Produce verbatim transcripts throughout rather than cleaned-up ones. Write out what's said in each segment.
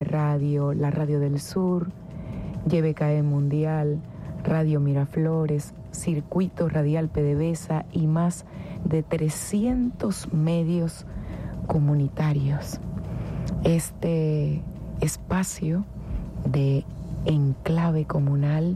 Radio, la Radio del Sur, Y B K E Mundial, Radio Miraflores, Circuito Radial PDVSA y más de trescientos medios comunitarios. Este espacio de enclave comunal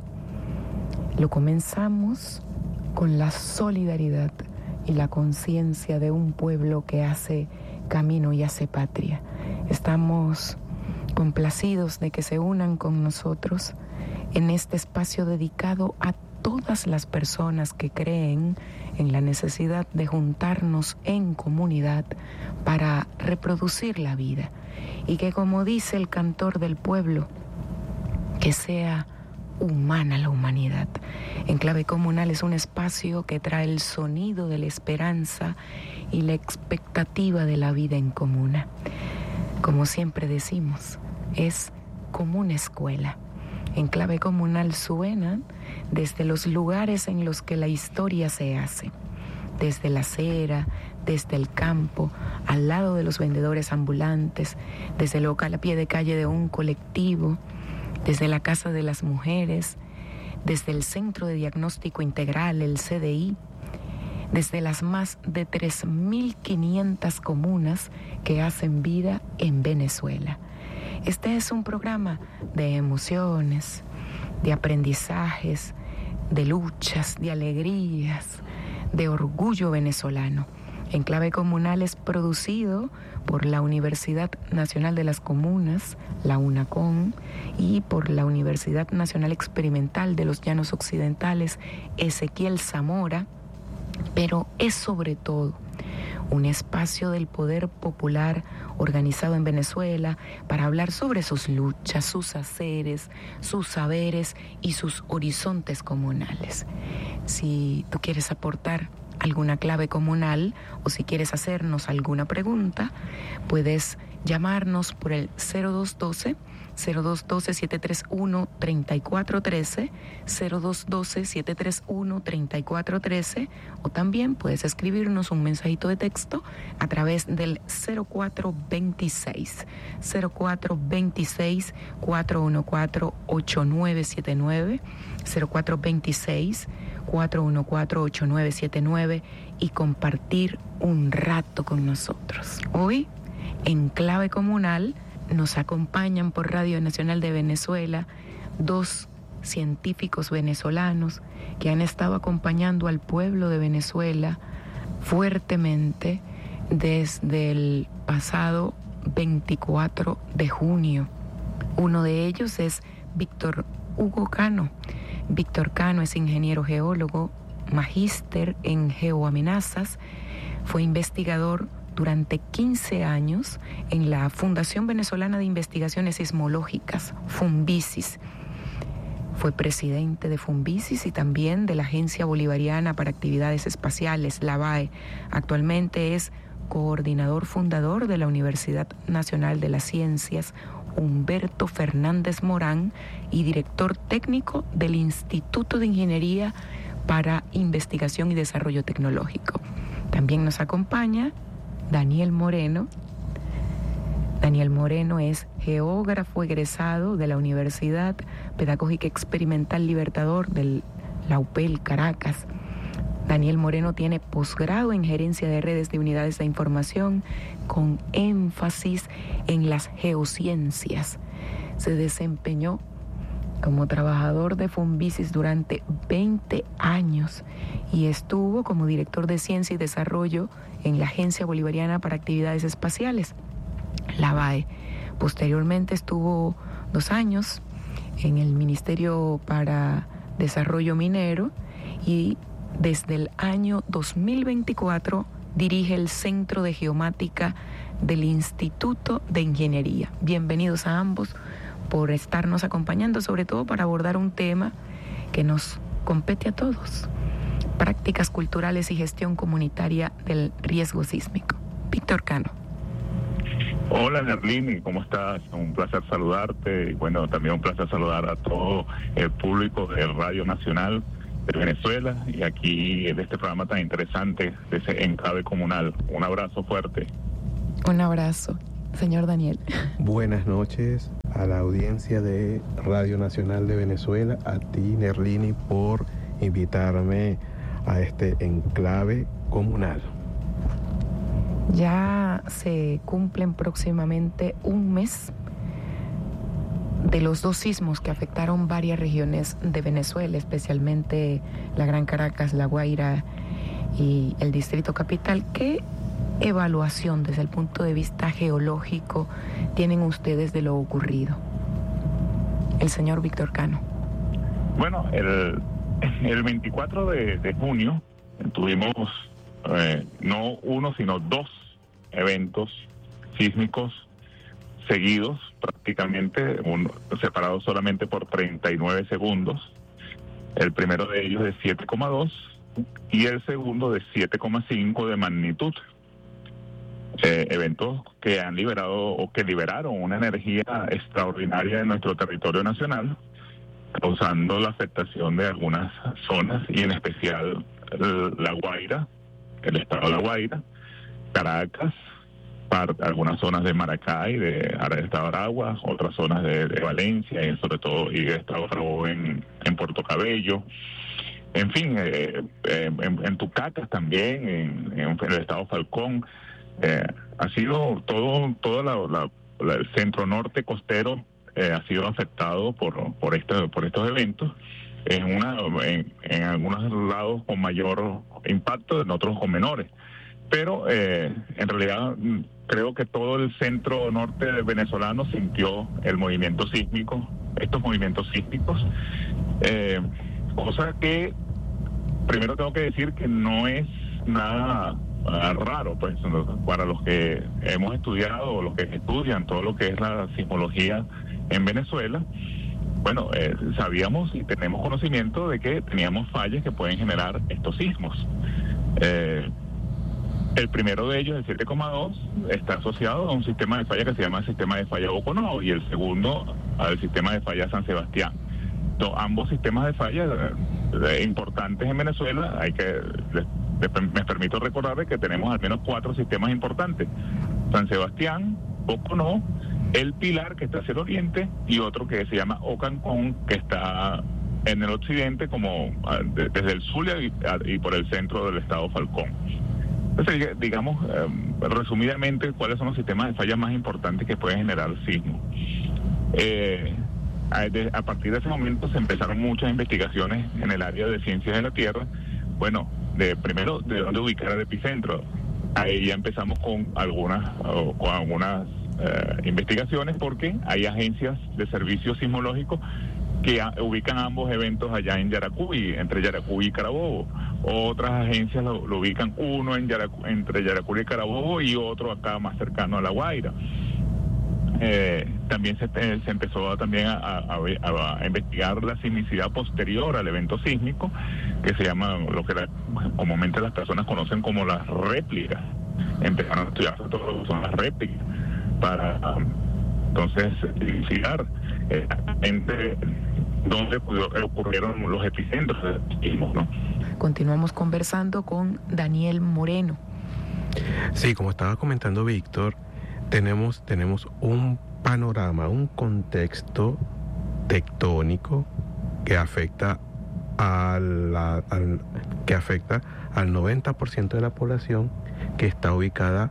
lo comenzamos con la solidaridad y la conciencia de un pueblo que hace camino y hace patria. Estamos complacidos de que se unan con nosotros en este espacio dedicado a todas las personas que creen en la necesidad de juntarnos en comunidad para reproducir la vida y que, como dice el cantor del pueblo, que sea humana la humanidad. Enclave Comunal es un espacio que trae el sonido de la esperanza y la expectativa de la vida en comuna. Como siempre decimos, es como una escuela. Enclave Comunal suena desde los lugares en los que la historia se hace, desde la acera, desde el campo, al lado de los vendedores ambulantes, desde el local a pie de calle de un colectivo, desde la Casa de las Mujeres, desde el Centro de Diagnóstico Integral, el C D I, desde las más de tres mil quinientas comunas que hacen vida en Venezuela. Este es un programa de emociones, de aprendizajes, de luchas, de alegrías, de orgullo venezolano. Enclave Comunal es producido por la Universidad Nacional de las Comunas, la UNACON, y por la Universidad Nacional Experimental de los Llanos Occidentales, Ezequiel Zamora, pero es sobre todo un espacio del poder popular organizado en Venezuela para hablar sobre sus luchas, sus haceres, sus saberes y sus horizontes comunales. Si tú quieres aportar alguna clave comunal o si quieres hacernos alguna pregunta, puedes llamarnos por el cero dos uno dos, cero dos uno dos, siete tres uno, tres cuatro uno tres, cero dos uno dos, siete tres uno, tres cuatro uno tres, o también puedes escribirnos un mensajito de texto a través del cero cuatro veintiséis, cero cuatro veintiséis, cuatrocientos catorce, ochenta y nueve setenta y nueve, cero cuatro veintiséis, cuatrocientos catorce, ochenta y nueve setenta y nueve y compartir un rato con nosotros. Hoy, en Clave Comunal, nos acompañan por Radio Nacional de Venezuela dos científicos venezolanos que han estado acompañando al pueblo de Venezuela fuertemente desde el pasado veinticuatro de junio. Uno de ellos es Víctor Hugo Cano. Víctor Cano es ingeniero geólogo, magíster en geoamenazas, fue investigador durante quince años en la Fundación Venezolana de Investigaciones Sismológicas, FUNVISIS. Fue presidente de FUNVISIS y también de la Agencia Bolivariana para Actividades Espaciales, la B A E. Actualmente es coordinador fundador de la Universidad Nacional de las Ciencias Humberto Fernández Morán y director técnico del Instituto de Ingeniería para Investigación y Desarrollo Tecnológico. También nos acompaña Daniel Moreno. Daniel Moreno es geógrafo egresado de la Universidad Pedagógica Experimental Libertador de la U P E L Caracas. Daniel Moreno tiene posgrado en gerencia de redes de unidades de información con énfasis en las geociencias. Se desempeñó como trabajador de FUNVISIS durante veinte años y estuvo como director de Ciencia y Desarrollo en la Agencia Bolivariana para Actividades Espaciales, la B A E. Posteriormente estuvo dos años en el Ministerio para Desarrollo Minero y desde el año dos mil veinticuatro dirige el Centro de Geomática del Instituto de Ingeniería. Bienvenidos a ambos por estarnos acompañando, sobre todo para abordar un tema que nos compete a todos: prácticas culturales y gestión comunitaria del riesgo sísmico. Víctor Cano. Hola, Nerlini, ¿cómo estás? Un placer saludarte y bueno, también un placer saludar a todo el público de Radio Nacional de Venezuela y aquí de este programa tan interesante de ese Enclave Comunal. Un abrazo fuerte. Un abrazo. señor Daniel. Buenas noches a la audiencia de Radio Nacional de Venezuela, a ti, Nerlini, por invitarme a este enclave comunal. Ya se cumplen próximamente un mes de los dos sismos que afectaron varias regiones de Venezuela, especialmente la Gran Caracas, La Guaira y el Distrito Capital. ¿Qué evaluación desde el punto de vista geológico tienen ustedes de lo ocurrido? El señor Víctor Cano. Bueno, el, el veinticuatro de, de junio tuvimos eh, no uno, sino dos eventos sísmicos seguidos, prácticamente uno, separados solamente por treinta y nueve segundos. El primero de ellos de siete coma dos y el segundo de siete coma cinco de magnitud. Eh, eventos que han liberado o que liberaron una energía extraordinaria en nuestro territorio nacional, causando la afectación de algunas zonas y en especial el, La Guaira, el estado de La Guaira, Caracas, parte, algunas zonas de Maracay, de del estado de Aragua, otras zonas de, de Valencia y sobre todo y el estado de Carabobo en, en Puerto Cabello. En fin, eh, eh, en, en Tucacas también, en, en el estado Falcón. Eh, ha sido todo todo la, la, la, el centro norte costero eh, ha sido afectado por por este por estos eventos, en una en, en algunos lados con mayor impacto, en otros con menores, pero eh, en realidad creo que todo el centro norte venezolano sintió el movimiento sísmico, estos movimientos sísmicos, eh, cosa que primero tengo que decir que no es nada raro, pues, para los que hemos estudiado, los que estudian todo lo que es la sismología en Venezuela. Bueno, eh, sabíamos y tenemos conocimiento de que teníamos fallas que pueden generar estos sismos. Eh, el primero de ellos, el siete coma dos, está asociado a un sistema de falla que se llama el sistema de falla Boconó y el segundo al sistema de falla San Sebastián. Entonces, ambos sistemas de falla eh, importantes en Venezuela. Hay que les, me permito recordar que tenemos al menos cuatro sistemas importantes: San Sebastián, Boconó, El Pilar, que está hacia el oriente, y otro que se llama Ocancón, que está en el occidente, como desde el Zulia y, y por el centro del estado Falcón. Entonces, digamos, eh, resumidamente, cuáles son los sistemas de falla más importantes que pueden generar sismos. Eh, a, de, a partir de ese momento se empezaron muchas investigaciones en el área de ciencias de la Tierra. Bueno, de primero, de dónde ubicar el epicentro. Ahí ya empezamos con algunas, o, con algunas eh, investigaciones, porque hay agencias de servicios sismológicos que a, ubican ambos eventos allá en Yaracuy, entre Yaracuy y Carabobo. Otras agencias lo, lo ubican uno en Yaracuy, entre Yaracuy y Carabobo, y otro acá más cercano a La Guaira. Eh, también se, eh, se empezó a, también a, a, a, a investigar la sismicidad posterior al evento sísmico, que se llama lo que la, comúnmente las personas conocen como las réplicas. Empezaron a estudiar todo lo que son las réplicas para um, entonces dilucidar exactamente dónde ocurrieron los epicentros del sismo, ¿no? Continuamos conversando con Daniel Moreno. Sí, como estaba comentando Víctor, tenemos, tenemos un panorama, un contexto tectónico que afecta a la, al, que afecta al noventa por ciento de la población que está ubicada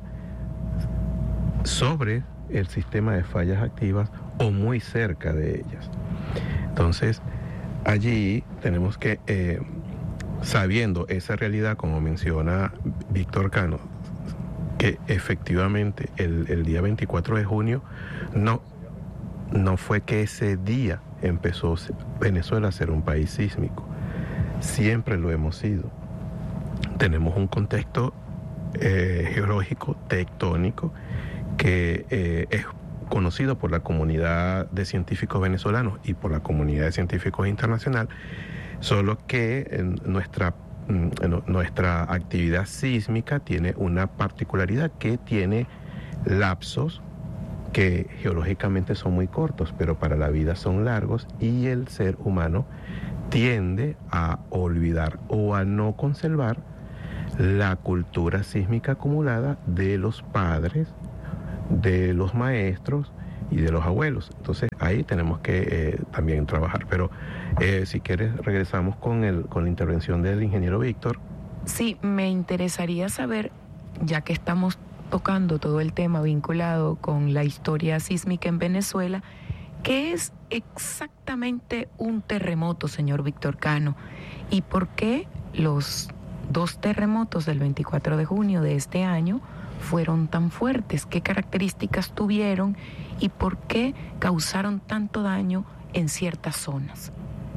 sobre el sistema de fallas activas o muy cerca de ellas. Entonces, allí tenemos que, eh, sabiendo esa realidad, como menciona Víctor Cano, que efectivamente el, el día veinticuatro de junio no, no fue que ese día empezó Venezuela a ser un país sísmico. Siempre lo hemos sido. Tenemos un contexto eh, geológico, tectónico, que eh, es conocido por la comunidad de científicos venezolanos y por la comunidad de científicos internacional, solo que en nuestra, en nuestra actividad sísmica tiene una particularidad, que tiene lapsos que geológicamente son muy cortos, pero para la vida son largos, y el ser humano tiende a olvidar o a no conservar la cultura sísmica acumulada de los padres, de los maestros y de los abuelos. Entonces ahí tenemos que eh, también trabajar. Pero eh, si quieres regresamos con, el, con la intervención del ingeniero Víctor. Sí, me interesaría saber, ya que estamos tocando todo el tema vinculado con la historia sísmica en Venezuela, ¿qué es exactamente un terremoto, señor Víctor Cano? ¿Y por qué los dos terremotos del veinticuatro de junio de este año fueron tan fuertes? ¿Qué características tuvieron y por qué causaron tanto daño en ciertas zonas?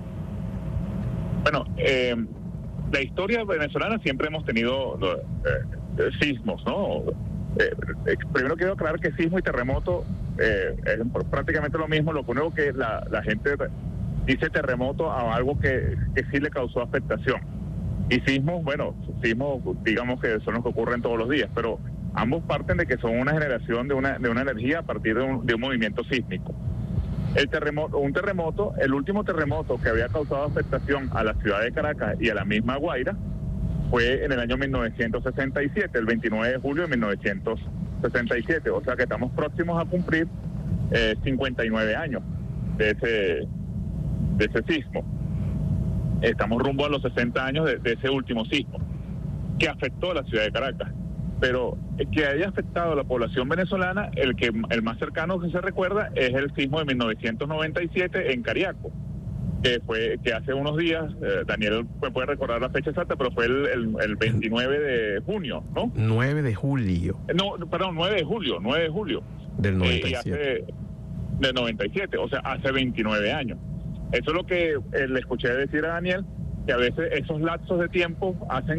Bueno, eh, la historia venezolana siempre hemos tenido eh, sismos, ¿no? Eh, eh, primero quiero aclarar que sismo y terremoto eh, es prácticamente lo mismo. Lo único que la, la gente dice terremoto a algo que, que sí le causó afectación. Y sismos, bueno, sismos digamos que son los que ocurren todos los días, pero ambos parten de que son una generación de una, de una energía a partir de un, de un movimiento sísmico. El terremoto, un terremoto, el último terremoto que había causado afectación a la ciudad de Caracas y a la misma Guaira fue en el año mil novecientos sesenta y siete, el veintinueve de julio de mil novecientos sesenta y siete. O sea que estamos próximos a cumplir eh, cincuenta y nueve años de ese, de ese sismo. Estamos rumbo a los sesenta años de, de ese último sismo que afectó a la ciudad de Caracas. Pero que haya afectado a la población venezolana, el que el más cercano que se recuerda es el sismo de mil novecientos noventa y siete en Cariaco, que fue que hace unos días, eh, Daniel puede recordar la fecha exacta, pero fue el, el, el veintinueve de junio, ¿no? nueve de julio. No, perdón, nueve de julio, nueve de julio. Del noventa y siete. Eh, y hace, del noventa y siete, o sea, hace veintinueve años. Eso es lo que eh, le escuché decir a Daniel, que a veces esos lapsos de tiempo hacen,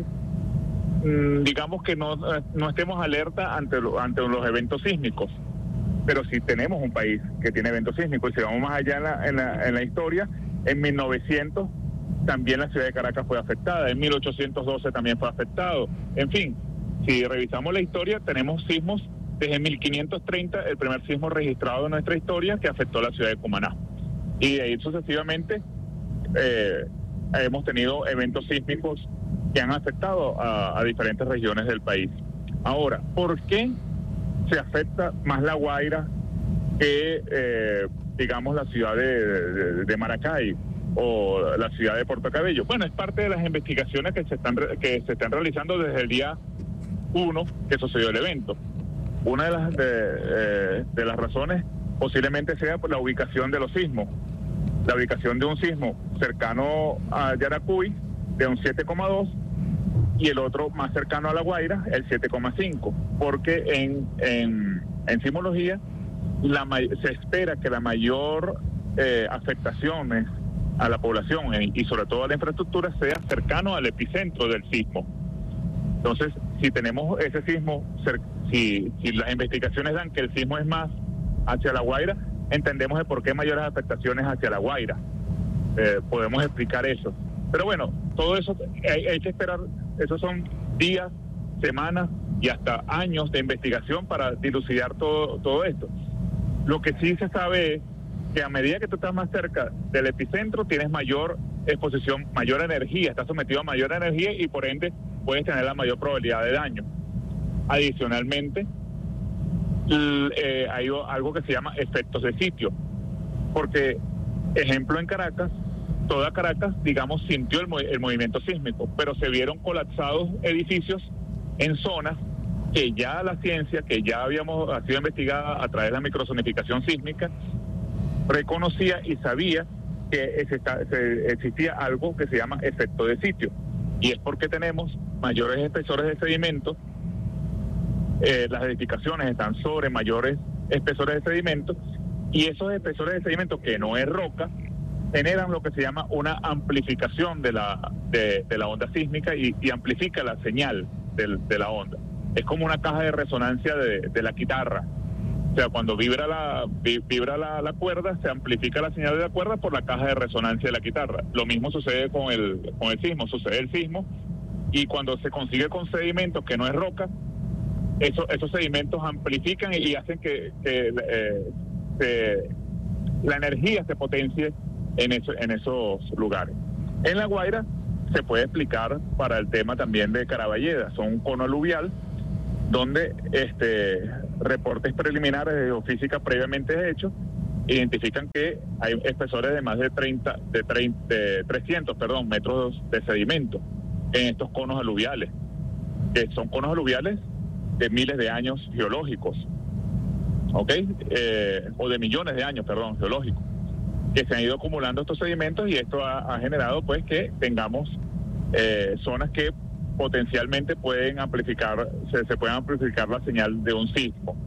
mmm, digamos que no, no estemos alerta ante, lo, ante los eventos sísmicos. Pero sí tenemos un país que tiene eventos sísmicos, y si vamos más allá en la, en la, en la historia, en mil novecientos también la ciudad de Caracas fue afectada, en mil ochocientos doce también fue afectado. En fin, si revisamos la historia, tenemos sismos desde mil quinientos treinta, el primer sismo registrado en nuestra historia que afectó a la ciudad de Cumaná. Y de ahí sucesivamente eh, hemos tenido eventos sísmicos que han afectado a, a diferentes regiones del país. Ahora, ¿por qué se afecta más La Guaira que, eh, digamos, la ciudad de, de, de Maracay o la ciudad de Puerto Cabello? Bueno, es parte de las investigaciones que se están que se están realizando desde el día uno que sucedió el evento. Una de las de, eh, de las razones posiblemente sea por la ubicación de los sismos. La ubicación de un sismo cercano a Yaracuy de un siete coma dos y el otro más cercano a La Guaira, el siete coma cinco, porque en, en, en sismología la, se espera que la mayor eh, afectaciones a la población y sobre todo a la infraestructura sea cercano al epicentro del sismo. Entonces, si tenemos ese sismo, si, si las investigaciones dan que el sismo es más hacia La Guaira, entendemos el por qué mayores afectaciones hacia La Guaira. Eh, podemos explicar eso. Pero bueno, todo eso hay, hay que esperar, esos son días, semanas y hasta años de investigación para dilucidar todo, todo esto. Lo que sí se sabe es que a medida que tú estás más cerca del epicentro, tienes mayor exposición, mayor energía, estás sometido a mayor energía y por ende puedes tener la mayor probabilidad de daño. Adicionalmente, eh, hay algo que se llama efectos de sitio, porque, ejemplo, en Caracas, toda Caracas, digamos, sintió el, el movimiento sísmico, pero se vieron colapsados edificios en zonas que ya la ciencia, que ya habíamos ha sido investigada a través de la microsonificación sísmica, reconocía y sabía que se, existía algo que se llama efecto de sitio, y es porque tenemos mayores espesores de sedimento, eh, las edificaciones están sobre mayores espesores de sedimento, y esos espesores de sedimento, que no es roca, generan lo que se llama una amplificación de la de, de la onda sísmica y, y amplifica la señal de, de la onda. Es como una caja de resonancia de, de la guitarra. O sea, cuando vibra la vibra la, la cuerda, se amplifica la señal de la cuerda por la caja de resonancia de la guitarra. Lo mismo sucede con el con el sismo, sucede el sismo, y cuando se consigue con sedimentos que no es roca, eso, esos sedimentos amplifican y hacen que, que eh, se, la energía se potencie en, eso, en esos lugares. En La Guaira se puede explicar para el tema también de Caraballeda, son un cono aluvial donde este reportes preliminares de geofísica previamente hechos identifican que hay espesores de más de treinta, de, treinta, de trescientos, perdón, metros de sedimento en estos conos aluviales, que son conos aluviales de miles de años geológicos, ¿ok? Eh, o de millones de años, perdón, geológicos, que se han ido acumulando estos sedimentos, y esto ha, ha generado pues que tengamos eh, zonas que potencialmente pueden amplificar, se, se pueden amplificar la señal de un sismo.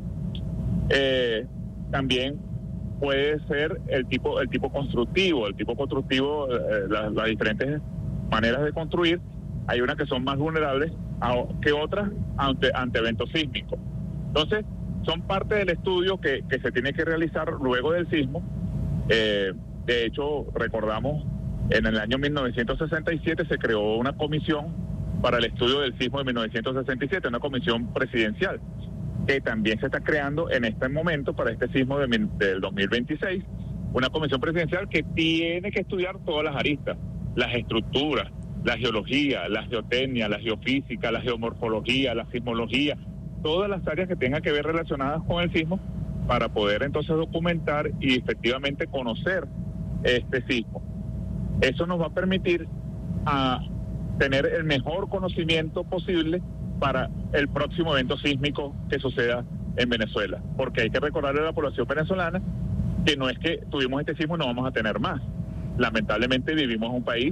Eh, también puede ser el tipo, el tipo constructivo, el tipo constructivo, eh, las, las diferentes maneras de construir. Hay unas que son más vulnerables a, que otras ante, ante eventos sísmicos. Entonces, son parte del estudio que, que se tiene que realizar luego del sismo. Eh, de hecho, recordamos, en el año mil novecientos sesenta y siete se creó una comisión para el estudio del sismo de mil novecientos sesenta y siete, una comisión presidencial, que también se está creando en este momento para este sismo de, del dos mil veintiséis, una comisión presidencial que tiene que estudiar todas las aristas, las estructuras, la geología, la geotecnia, la geofísica, la geomorfología, la sismología, todas las áreas que tengan que ver relacionadas con el sismo, para poder entonces documentar y efectivamente conocer este sismo. Eso nos va a permitir a tener el mejor conocimiento posible para el próximo evento sísmico que suceda en Venezuela, porque hay que recordarle a la población venezolana que no es que tuvimos este sismo y no vamos a tener más. Lamentablemente vivimos en un país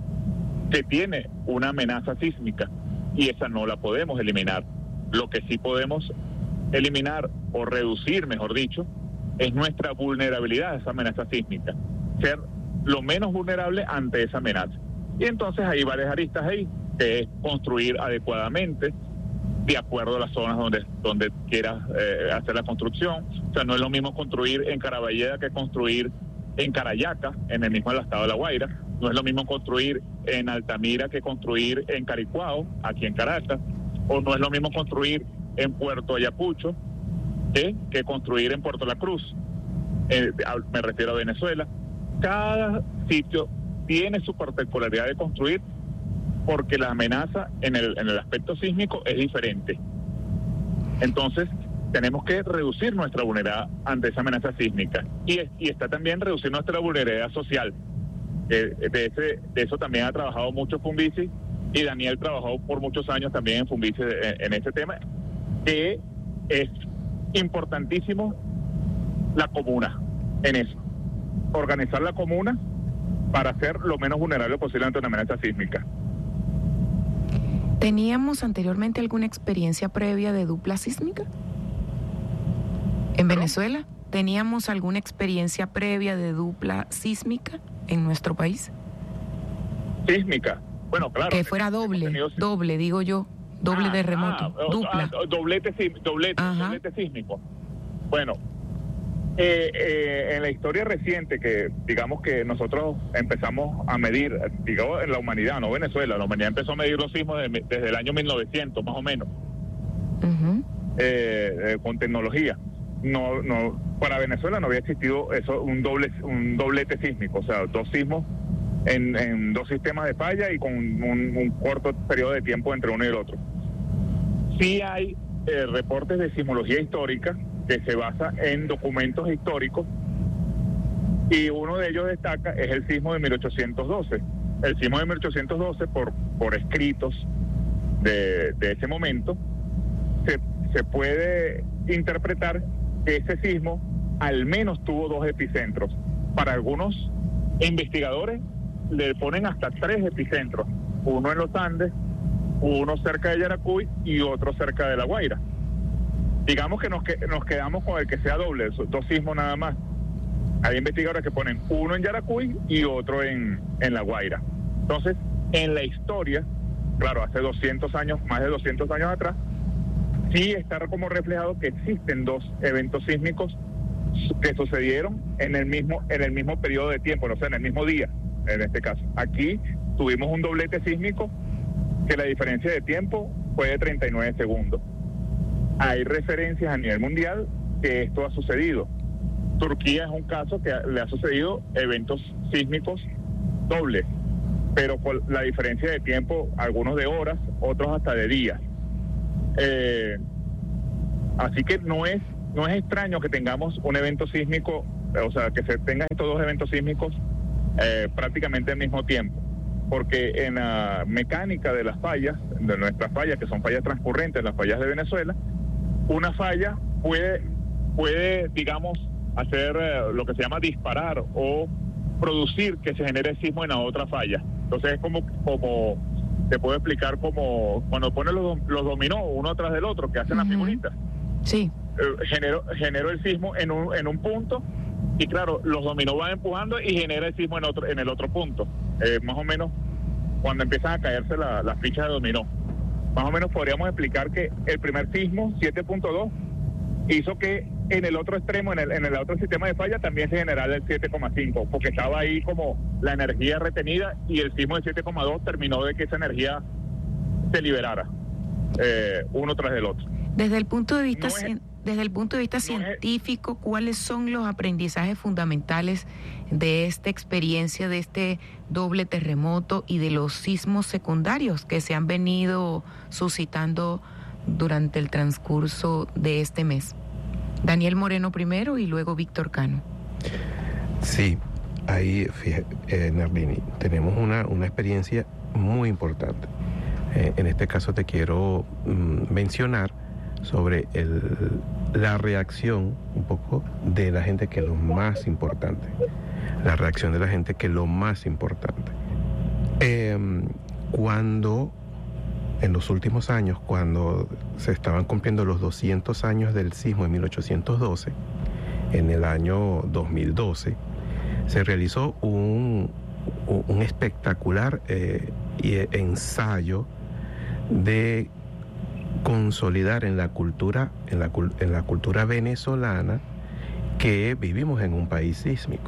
que tiene una amenaza sísmica y esa no la podemos eliminar. Lo que sí podemos eliminar o reducir, mejor dicho, es nuestra vulnerabilidad a esa amenaza sísmica, ser lo menos vulnerable ante esa amenaza. Y entonces hay varias aristas ahí, que es construir adecuadamente, de acuerdo a las zonas donde, donde quieras eh, hacer la construcción. O sea, no es lo mismo construir en Caraballeda que construir en Carayaca, en el mismo estado de La Guaira. No es lo mismo construir en Altamira que construir en Caricuao, aquí en Caracas. O no es lo mismo construir en Puerto Ayacucho ¿eh? que construir en Puerto La Cruz. Eh, me refiero a Venezuela. Cada sitio tiene su particularidad de construir, porque la amenaza en el, en el aspecto sísmico es diferente. Entonces, tenemos que reducir nuestra vulnerabilidad ante esa amenaza sísmica. Y, y está también reducir nuestra vulnerabilidad social. De, de, ese, de eso también ha trabajado mucho Funvici, y Daniel trabajó por muchos años también en Funvici en, en ese tema, que es importantísimo la comuna en eso. Organizar la comuna para ser lo menos vulnerable posible ante una amenaza sísmica. ¿Teníamos anteriormente alguna experiencia previa de dupla sísmica? ¿En Venezuela? ¿Teníamos alguna experiencia previa de dupla sísmica en nuestro país? Sísmica, bueno, claro. Que fuera doble, tenido... doble, digo yo, doble ah, terremoto, ah, dupla. Ah, doblete, doblete, doblete sísmico. Bueno, eh, eh, en la historia reciente, que digamos que nosotros empezamos a medir, digamos en la humanidad, no Venezuela, la humanidad empezó a medir los sismos de, desde el año mil novecientos, más o menos, uh-huh. eh, eh, con tecnología. No, no, para Venezuela no había existido eso, un doble, un doblete sísmico, o sea, dos sismos en, en dos sistemas de falla y con un, un corto periodo de tiempo entre uno y el otro. Sí hay eh, reportes de sismología histórica que se basa en documentos históricos, y uno de ellos destaca es el sismo de mil ochocientos doce. El sismo de mil ochocientos doce, por, por escritos de, de ese momento, se, se puede interpretar que ese sismo al menos tuvo dos epicentros. Para algunos investigadores le ponen hasta tres epicentros, uno en los Andes, uno cerca de Yaracuy y otro cerca de La Guaira. Digamos que nos, que nos quedamos con el que sea doble, dos sismos nada más. Hay investigadores que ponen uno en Yaracuy y otro en, en La Guaira. Entonces, en la historia, claro, hace doscientos años, más de doscientos años atrás, sí está como reflejado que existen dos eventos sísmicos que sucedieron en el mismo en el mismo periodo de tiempo, o sea, en el mismo día, en este caso. Aquí tuvimos un doblete sísmico que la diferencia de tiempo fue de treinta y nueve segundos. Hay referencias a nivel mundial que esto ha sucedido. Turquía es un caso que le ha sucedido eventos sísmicos dobles, pero con la diferencia de tiempo, algunos de horas, otros hasta de días. Eh, Así que no es no es extraño que tengamos un evento sísmico, o sea, que se tengan estos dos eventos sísmicos eh, prácticamente al mismo tiempo, porque en la mecánica de las fallas, de nuestras fallas, que son fallas transcurrentes, las fallas de Venezuela, una falla puede, puede digamos, hacer eh, lo que se llama disparar o producir que se genere sismo en la otra falla. Entonces es como, como te puedo explicar como cuando pones los, los dominó uno tras del otro, que hacen uh-huh. las figuritas. Sí. Eh, generó, generó el sismo en un, en un punto, y claro, los dominó van empujando y genera el sismo en otro, en el otro punto. Eh, más o menos cuando empiezan a caerse las la fichas de dominó. Más o menos podríamos explicar que el primer sismo, siete punto dos, hizo que en el otro extremo, en el, en el otro sistema de falla, también se generara el siete coma cinco, porque estaba ahí como la energía retenida, y el sismo de siete coma dos terminó de que esa energía se liberara, eh, uno tras del otro. Desde el punto de vista, no es, desde el punto de vista no científico, es, ¿cuáles son los aprendizajes fundamentales de esta experiencia, de este doble terremoto y de los sismos secundarios que se han venido suscitando durante el transcurso de este mes? Daniel Moreno primero y luego Víctor Cano. Sí, ahí, fíjate, eh, Nerlini, tenemos una, una experiencia muy importante. Eh, en este caso te quiero mm, mencionar sobre el, la reacción un poco de la gente, que es lo más importante. La reacción de la gente, que es lo más importante. Eh, cuando, en los últimos años, cuando se estaban cumpliendo los doscientos años del sismo en mil ochocientos doce, en el año dos mil doce, se realizó un, un espectacular eh, ensayo de consolidar en la cultura, en la, en la cultura venezolana, que vivimos en un país sísmico.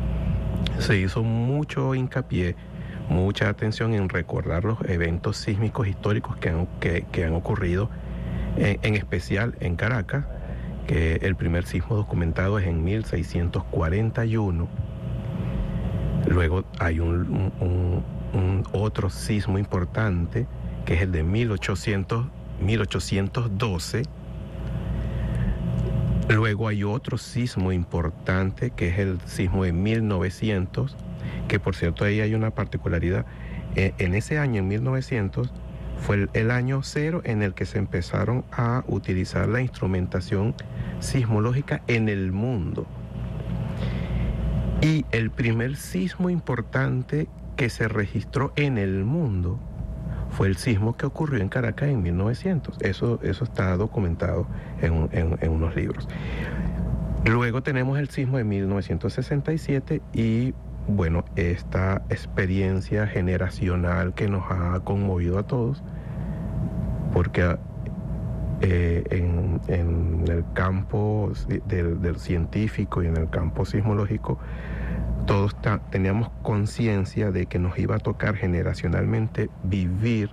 Se hizo mucho hincapié, mucha atención en recordar los eventos sísmicos históricos que han, que, que han ocurrido, en, en especial en Caracas, que el primer sismo documentado es en mil seiscientos cuarenta y uno. Luego hay un, un, un otro sismo importante, que es el de mil ochocientos doce. Luego hay otro sismo importante, que es el sismo de mil novecientos, que por cierto ahí hay una particularidad. Eh, en ese año, en mil novecientos, fue el, el año cero en el que se empezaron a utilizar la instrumentación sismológica en el mundo. Y el primer sismo importante que se registró en el mundo fue el sismo que ocurrió en Caracas en mil novecientos. Eso, eso está documentado en, en, en unos libros. Luego tenemos el sismo de mil novecientos sesenta y siete y, bueno, esta experiencia generacional que nos ha conmovido a todos, porque eh, en, en el campo del, del científico y en el campo sismológico, todos ta- teníamos conciencia de que nos iba a tocar generacionalmente vivir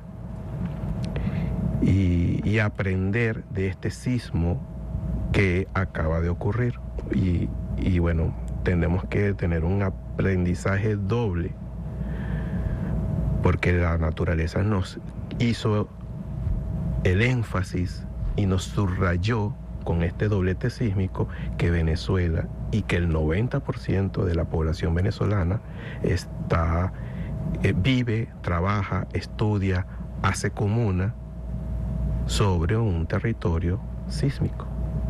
y, y aprender de este sismo que acaba de ocurrir. Y, y bueno, tenemos que tener un aprendizaje doble, porque la naturaleza nos hizo el énfasis y nos subrayó con este doblete sísmico que Venezuela, y que el noventa por ciento de la población venezolana está, eh, vive, trabaja, estudia, hace comuna sobre un territorio sísmico.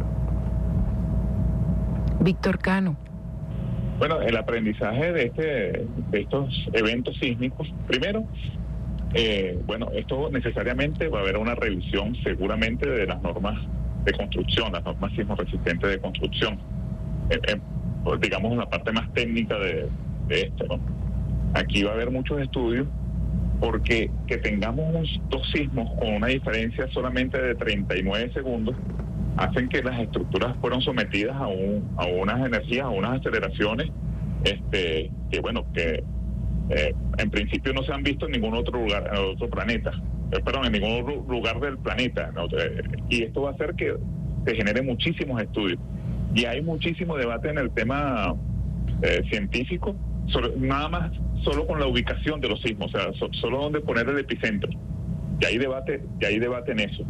Víctor Cano. Bueno, el aprendizaje de, este, de estos eventos sísmicos, primero, eh, bueno, esto necesariamente va a haber una revisión seguramente de las normas de construcción, las normas sismo resistentes de construcción. Eh, eh, pues, digamos, la parte más técnica de, de esto, ¿no? Aquí va a haber muchos estudios, porque que tengamos dos sismos con una diferencia solamente de treinta y nueve segundos hacen que las estructuras fueron sometidas a, un, a unas energías, a unas aceleraciones este, que, bueno, que eh, en principio no se han visto en ningún otro lugar, en otro planeta, eh, perdón, en ningún lugar del planeta, ¿no? Eh, y esto va a hacer que se generen muchísimos estudios. Y hay muchísimo debate en el tema eh, científico, sobre, nada más solo con la ubicación de los sismos, o sea, so, solo donde poner el epicentro. Y hay debate, y hay debate en eso.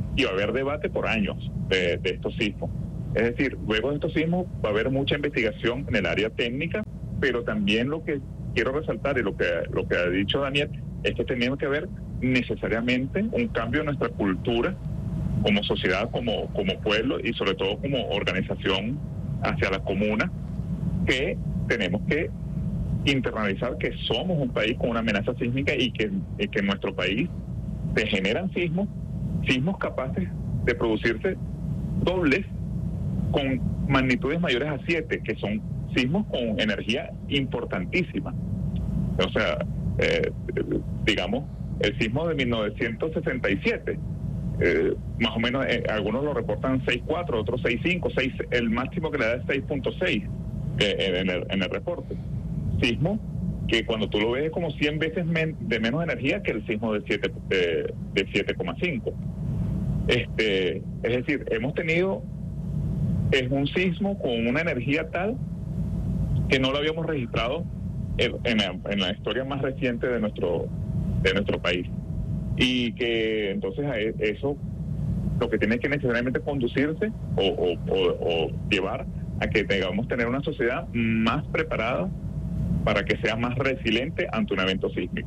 y va a haber debate por años de, de estos sismos. Es decir, luego de estos sismos va a haber mucha investigación en el área técnica, pero también lo que quiero resaltar y lo que, lo que ha dicho Daniel es que tenemos que ver necesariamente un cambio en nuestra cultura como sociedad, como, como pueblo y sobre todo como organización hacia la comuna, que tenemos que internalizar que somos un país con una amenaza sísmica y que, y que en nuestro país se generan sismos, sismos capaces de producirse dobles con magnitudes mayores a siete, que son sismos con energía importantísima. O sea, eh, digamos, el sismo de mil novecientos sesenta y siete, eh, más o menos, eh, algunos lo reportan seis punto cuatro, otros seis punto cinco, seis, el máximo que le da es seis punto seis eh, en, el, en el reporte. Sismo que cuando tú lo ves es como cien veces men, de menos energía que el sismo de siete de, de siete coma cinco. Este, es decir, hemos tenido es un sismo con una energía tal que no lo habíamos registrado en, en, la, en la historia más reciente de nuestro de nuestro país, y que entonces a eso lo que tiene que necesariamente conducirse o, o, o, o llevar a que tengamos tener una sociedad más preparada para que sea más resiliente ante un evento sísmico.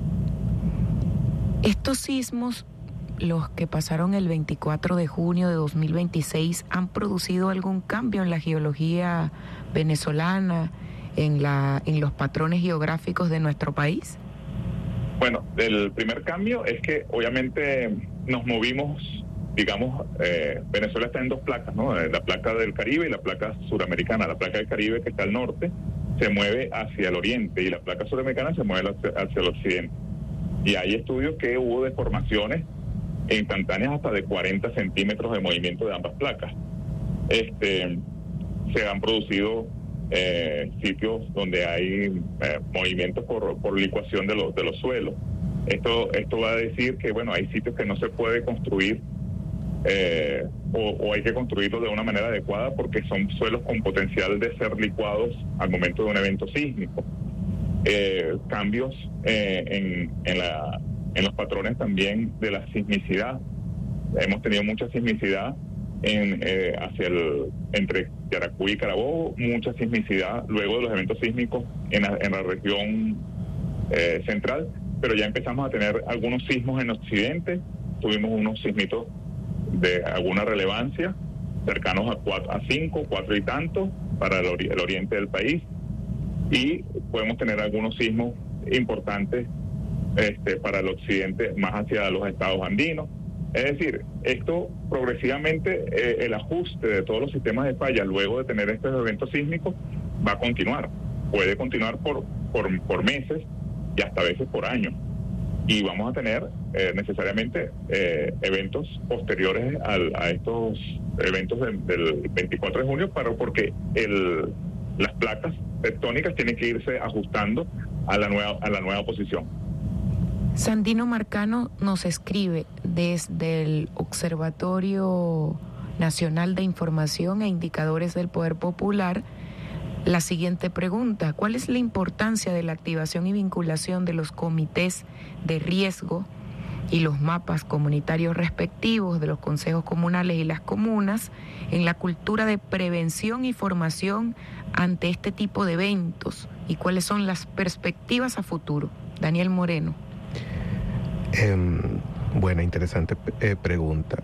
Estos sismos, los que pasaron el veinticuatro de junio de dos mil veintiséis, ¿han producido algún cambio en la geología venezolana, en la en los patrones geográficos de nuestro país? Bueno, el primer cambio es que obviamente nos movimos, digamos, eh, Venezuela está en dos placas, ¿no? La placa del Caribe y la placa suramericana. La placa del Caribe, que está al norte, se mueve hacia el oriente, y la placa suramericana se mueve hacia, hacia el occidente. Y hay estudios que hubo deformaciones instantáneas hasta de cuarenta centímetros de movimiento de ambas placas. Este, se han producido eh, sitios donde hay eh, movimientos por, por licuación de, lo, de los suelos. Esto, esto va a decir que, bueno, hay sitios que no se puede construir eh, o, o hay que construirlos de una manera adecuada porque son suelos con potencial de ser licuados al momento de un evento sísmico. Eh, cambios eh, en, en, la, en los patrones también de la sismicidad. Hemos tenido mucha sismicidad en, eh, hacia el, entre Yaracuy y Carabobo, mucha sismicidad luego de los eventos sísmicos en la, en la región eh, central, pero ya empezamos a tener algunos sismos en occidente. Tuvimos unos sismitos de alguna relevancia, cercanos a cuatro, a cinco, cuatro y tanto para el, ori- el oriente del país, y podemos tener algunos sismos importantes este, para el occidente, más hacia los estados andinos. Es decir, esto progresivamente, eh, el ajuste de todos los sistemas de falla luego de tener estos eventos sísmicos va a continuar. Puede continuar por, por, por meses y hasta a veces por años. Y vamos a tener eh, necesariamente eh, eventos posteriores al, a estos eventos de, del veinticuatro de junio, para, porque el, las placas tectónicas tienen que irse ajustando a la nueva, a la nueva posición. Sandino Marcano nos escribe desde el Observatorio Nacional de Información e Indicadores del Poder Popular la siguiente pregunta: ¿cuál es la importancia de la activación y vinculación de los comités de riesgo y los mapas comunitarios respectivos de los consejos comunales y las comunas en la cultura de prevención y formación ante este tipo de eventos? ¿Y cuáles son las perspectivas a futuro? Daniel Moreno. Eh, buena, interesante eh, pregunta.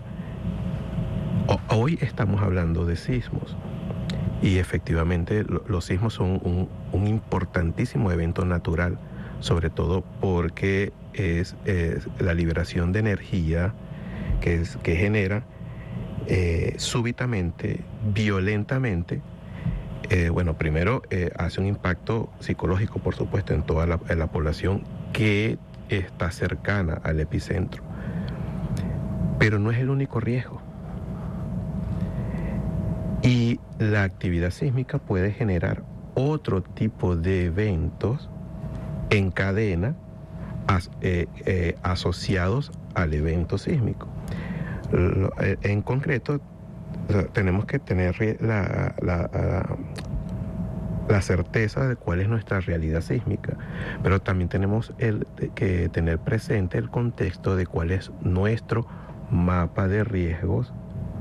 O, hoy estamos hablando de sismos y efectivamente lo, los sismos son un, un importantísimo evento natural, sobre todo porque es, es la liberación de energía que, es, que genera eh, súbitamente, violentamente. Eh, bueno, primero eh, hace un impacto psicológico, por supuesto, en toda la, en la población que está cercana al epicentro, pero no es el único riesgo. Y la actividad sísmica puede generar otro tipo de eventos en cadena as, eh, eh, asociados al evento sísmico. Lo, eh, en concreto, tenemos que tener la, la, la la certeza de cuál es nuestra realidad sísmica, pero también tenemos el, que tener presente el contexto de cuál es nuestro mapa de riesgos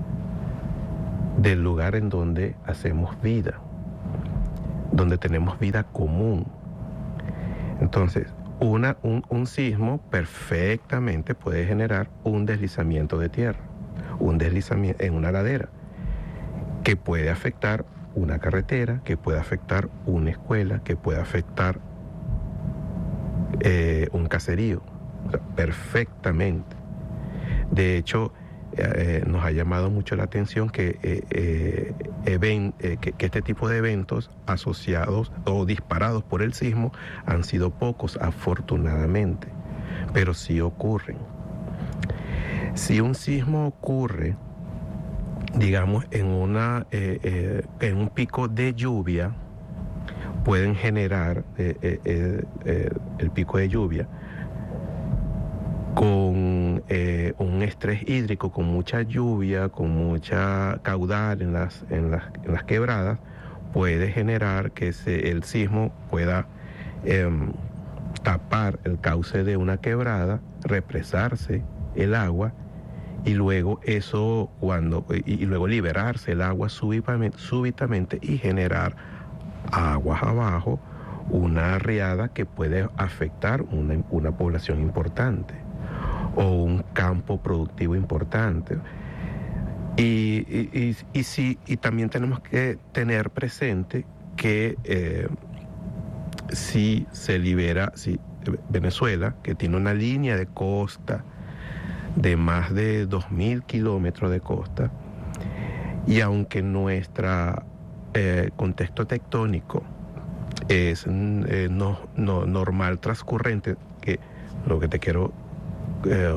del lugar en donde hacemos vida, donde tenemos vida común. Entonces, una, un, un sismo perfectamente puede generar un deslizamiento de tierra, un deslizamiento en una ladera, que puede afectar una carretera, que puede afectar una escuela, que puede afectar eh, un caserío, o sea, perfectamente. De hecho, eh, nos ha llamado mucho la atención que, eh, eh, even, eh, que, que este tipo de eventos asociados o disparados por el sismo han sido pocos, afortunadamente, pero sí ocurren. Si un sismo ocurre, digamos, en, una, eh, eh, en un pico de lluvia, pueden generar eh, eh, eh, eh, el pico de lluvia con eh, un estrés hídrico, con mucha lluvia, con mucha caudal en las, en las, en las quebradas, puede generar que se, el sismo pueda eh, tapar el cauce de una quebrada, represarse el agua, y luego eso cuando y, y luego liberarse el agua súbitamente, súbitamente y generar aguas abajo una riada que puede afectar una, una población importante o un campo productivo importante. Y, y, y, y, sí, y también tenemos que tener presente que eh, si se libera, si Venezuela, que tiene una línea de costa de más de dos mil kilómetros de costa, y aunque nuestro eh, contexto tectónico es eh, no, no, normal transcurrente, que lo que te quiero, eh,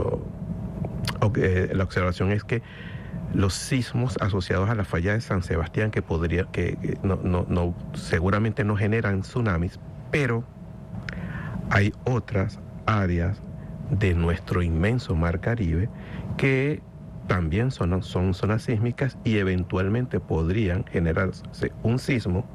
eh, la observación es que los sismos asociados a la falla de San Sebastián, que podría, que, que no, no, no, seguramente no generan tsunamis, pero hay otras áreas de nuestro inmenso mar Caribe que también son, son zonas sísmicas y eventualmente podrían generarse un sismo,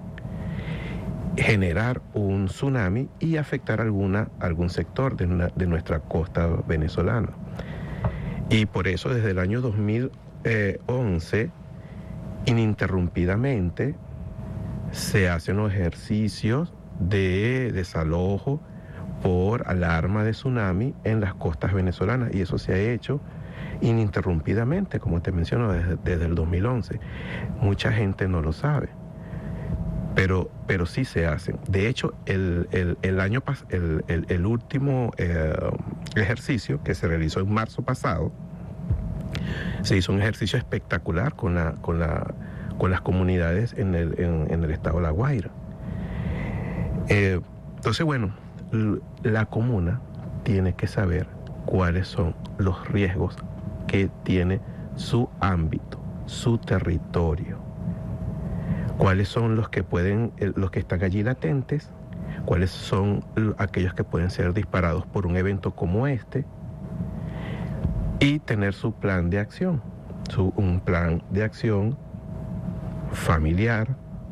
generar un tsunami y afectar alguna, algún sector de, una, de nuestra costa venezolana. Y por eso desde el año dos mil once, ininterrumpidamente, se hacen los ejercicios de desalojo por alarma de tsunami en las costas venezolanas, y eso se ha hecho ininterrumpidamente, como te menciono, desde, desde el dos mil once. Mucha gente no lo sabe, pero, pero sí se hacen. De hecho, el, el, el año pas el, el, el último eh, ejercicio que se realizó en marzo pasado, se hizo un ejercicio espectacular con, la, con, la, con las comunidades en el, en, en el estado de La Guaira. Eh, entonces, bueno, la comuna tiene que saber cuáles son los riesgos que tiene su ámbito, su territorio, cuáles son los que pueden, los que están allí latentes, cuáles son aquellos que pueden ser disparados por un evento como este, y tener su plan de acción, su, un plan de acción familiar.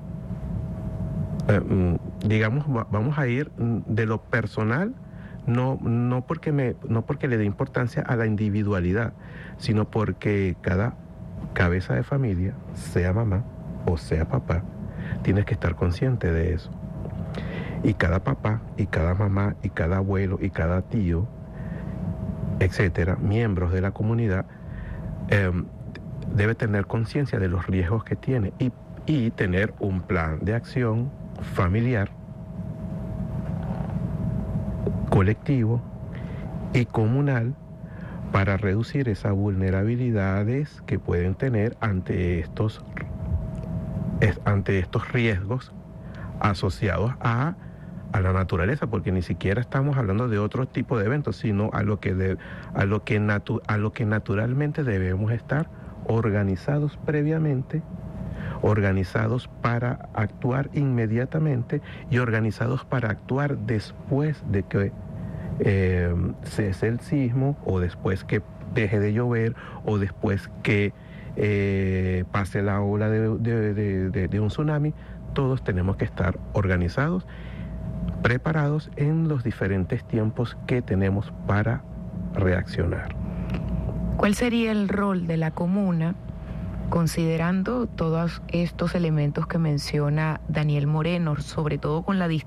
Eh, digamos, vamos a ir de lo personal, no, no, porque me, no porque le dé importancia a la individualidad, sino porque cada cabeza de familia, sea mamá o sea papá, tienes que estar consciente de eso. Y cada papá, y cada mamá, y cada abuelo, y cada tío, etcétera, miembros de la comunidad, eh, debe tener conciencia de los riesgos que tiene y, y tener un plan de acción familiar, colectivo y comunal para reducir esas vulnerabilidades que pueden tener ante estos, ante estos riesgos asociados a, a la naturaleza, porque ni siquiera estamos hablando de otro tipo de eventos, sino a lo que, de, a lo que, natu, a lo que naturalmente debemos estar organizados previamente, organizados para actuar inmediatamente y organizados para actuar después de que eh, cese el sismo, o después que deje de llover, o después que eh, pase la ola de, de, de, de, de un tsunami. Todos tenemos que estar organizados, preparados en los diferentes tiempos que tenemos para reaccionar. ¿Cuál sería el rol de la comuna, considerando todos estos elementos que menciona Daniel Moreno, sobre todo con la distancia